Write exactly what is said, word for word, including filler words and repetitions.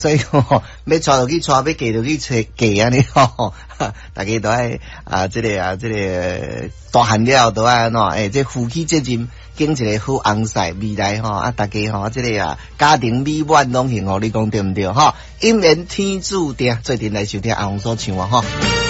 所以吼，要娶就去娶，要嫁就去娶嫁安尼吼，大家都愛啊，這個啊，這個大漢了都愛喏，誒、欸，這夫妻責任經一個好昂賽，未來吼啊，大家吼，這個啊，家庭美滿攏幸福，你講對唔對吼？因緣天注定，做陣來收聽阿紅所唱啊吼。